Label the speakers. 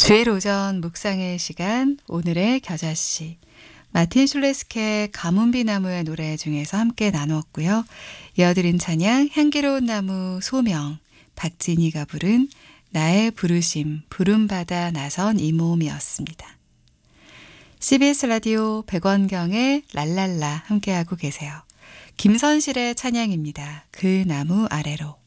Speaker 1: 주일 오전 묵상의 시간, 오늘의 겨자씨. 마틴 슐레스케의 가문비 나무의 노래 중에서 함께 나누었고요. 이어드린 찬양 향기로운 나무 소명, 박진희가 부른 나의 부르심, 부름받아 나선 이 몸이었습니다. CBS 라디오 백원경의 랄랄라 함께하고 계세요. 김선실의 찬양입니다. 그 나무 아래로.